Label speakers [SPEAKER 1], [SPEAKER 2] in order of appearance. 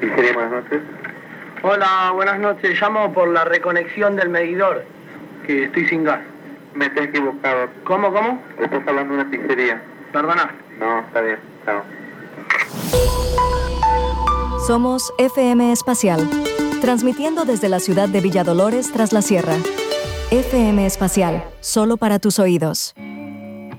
[SPEAKER 1] Pizzería, buenas noches.
[SPEAKER 2] Hola, buenas noches. Llamo por la reconexión del medidor, que estoy sin gas.
[SPEAKER 1] Me estoy equivocado.
[SPEAKER 2] ¿Cómo?
[SPEAKER 1] Estás hablando de una pizzería.
[SPEAKER 2] Perdona.
[SPEAKER 1] No, está bien. Chao.
[SPEAKER 3] Somos FM Espacial, transmitiendo desde la ciudad de Villa Dolores tras la sierra. FM Espacial, solo para tus oídos.